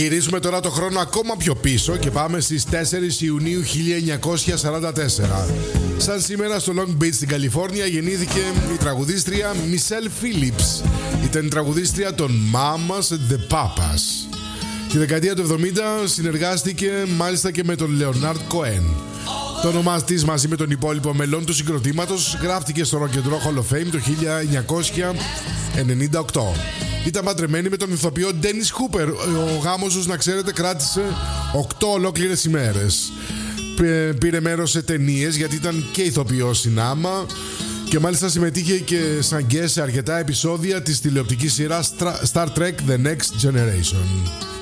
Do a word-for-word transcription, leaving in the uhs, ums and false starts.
Γυρίσουμε τώρα το χρόνο ακόμα πιο πίσω και πάμε στις τέσσερις Ιουνίου χίλια εννιακόσια σαράντα τέσσερα. Σαν σήμερα στο Long Beach στην Καλιφόρνια γεννήθηκε η τραγουδίστρια Michelle Phillips. Ήταν η τραγουδίστρια των Mamas and the Papas. Τη δεκαετία του εβδομήντα συνεργάστηκε μάλιστα και με τον Leonard Cohen. Το όνομά της μαζί με τον υπόλοιπο μελών του συγκροτήματος γράφτηκε στο Rock and Roll Hall of Fame το χίλια εννιακόσια ενενήντα οκτώ. Ήταν παντρεμένη με τον ηθοποιό Dennis Hooper. Ο γάμος τους, να ξέρετε, κράτησε οκτώ ολόκληρες ημέρες. Πήρε μέρος σε ταινίες γιατί ήταν και ηθοποιός στην άμα και μάλιστα συμμετείχε και σαν guest σε αρκετά επεισόδια της τηλεοπτικής σειράς Star Trek The Next Generation.